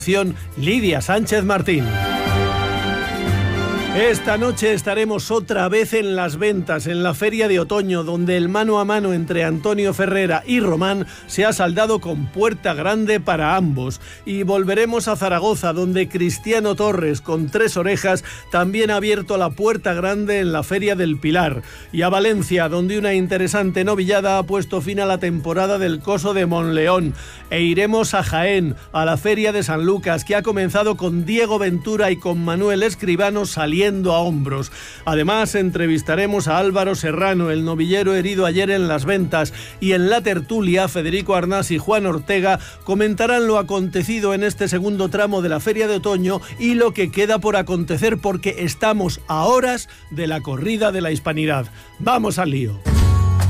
Lidia Sánchez Martín. Esta noche estaremos otra vez en Las Ventas, en la Feria de Otoño, donde el mano a mano entre Antonio Ferrera y Román se ha saldado con puerta grande para ambos. Y volveremos a Zaragoza, donde Cristiano Torres, con 3 orejas, también ha abierto la puerta grande en la Feria del Pilar. Y a Valencia, donde una interesante novillada ha puesto fin a la temporada del Coso de Monleón. E iremos a Jaén, a la Feria de San Lucas, que ha comenzado con Diego Ventura y con Manuel Escribano saliendo a hombros. Además, entrevistaremos a Álvaro Serrano, el novillero herido ayer en Las Ventas, y en la tertulia Federico Arnás y Juan Ortega comentarán lo acontecido en este segundo tramo de la Feria de Otoño y lo que queda por acontecer, porque estamos a horas de la corrida de la Hispanidad. ¡Vamos al lío!